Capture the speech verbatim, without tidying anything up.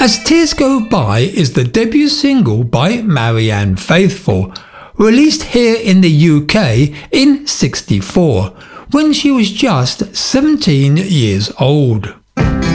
As Tears Go By is the debut single by Marianne Faithfull, released here in the U K in sixty-four, when she was just seventeen years old.